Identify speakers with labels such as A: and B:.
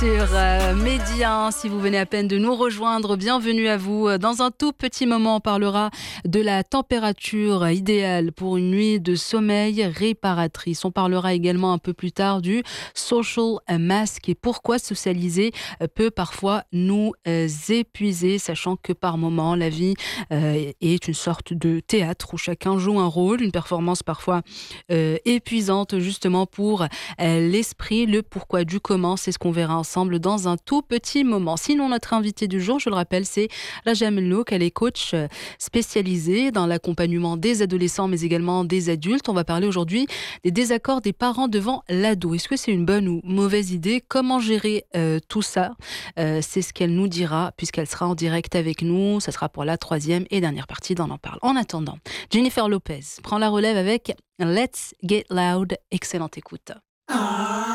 A: Sur Média, si vous venez à peine de nous rejoindre, bienvenue à vous. Dans un tout petit moment, on parlera de la température idéale pour une nuit de sommeil réparatrice. On parlera également un peu plus tard du social mask et pourquoi socialiser peut parfois nous épuiser, sachant que par moment, la vie est une sorte de théâtre où chacun joue un rôle, une performance parfois épuisante justement pour l'esprit, le pourquoi du comment, c'est ce qu'on verra ensemble dans un tout petit moment. Sinon, notre invitée du jour, je le rappelle, c'est Raja Mellouk. Elle est coach spécialisée dans l'accompagnement des adolescents, mais également des adultes. On va parler aujourd'hui des désaccords des parents devant l'ado. Est-ce que c'est une bonne ou mauvaise idée? Comment gérer tout ça? C'est ce qu'elle nous dira, puisqu'elle sera en direct avec nous. Ça sera pour la troisième et dernière partie d'On en parle. En attendant, Jennifer Lopez prend la relève avec Let's Get Loud. Excellente écoute.